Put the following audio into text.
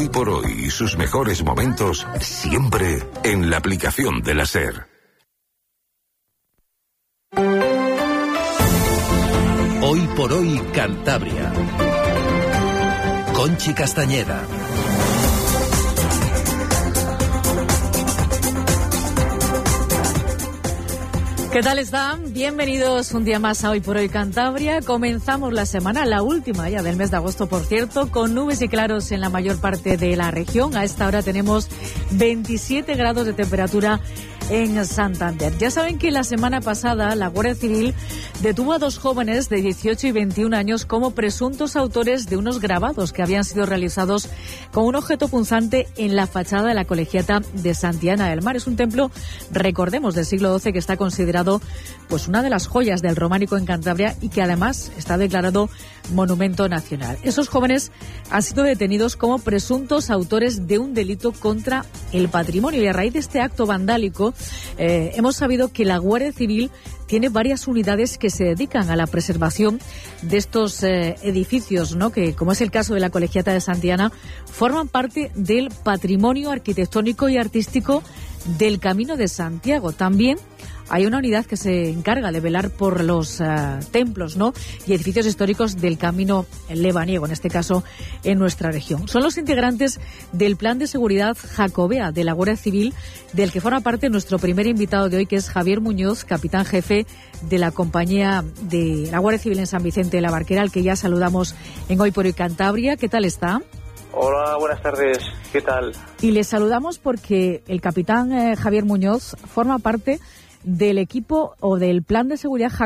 por hoy y sus mejores momentos siempre en la aplicación de la SER. Hoy por hoy Cantabria. Conchi Castañeda. ¿Qué tal están? Bienvenidos un día más a Hoy por Hoy Cantabria. Comenzamos la semana, la última ya del mes de agosto, por cierto, con nubes y claros en la mayor parte de la región. A esta hora tenemos 27 grados de temperatura en Santander. Ya saben que la semana pasada la Guardia Civil detuvo a dos jóvenes de 18 y 21 años como presuntos autores de unos grabados que habían sido realizados con un objeto punzante en la fachada de la Colegiata de Santa Ana del Mar. Es un templo, recordemos, del siglo XII que está considerado pues una de las joyas del románico en Cantabria y que además está declarado monumento nacional. Esos jóvenes han sido detenidos como presuntos autores de un delito contra el patrimonio y a raíz de este acto vandálico hemos sabido que la Guardia Civil tiene varias unidades que se dedican a la preservación de estos edificios, ¿no? Que, como es el caso de la Colegiata de Santa Ana, forman parte del patrimonio arquitectónico y artístico del Camino de Santiago. También hay una unidad que se encarga de velar por los templos, ¿no? Y edificios históricos del Camino lebaniego, en este caso en nuestra región. Son los integrantes del Plan de Seguridad Jacobea de la Guardia Civil, del que forma parte nuestro primer invitado de hoy, que es Javier Muñoz, capitán jefe de la compañía de la Guardia Civil en San Vicente de la Barquera, al que ya saludamos en Hoy por Hoy Cantabria. ¿Qué tal está? Hola, buenas tardes. ¿Qué tal? Y le saludamos porque el capitán Javier Muñoz forma parte del equipo o del Plan de Seguridad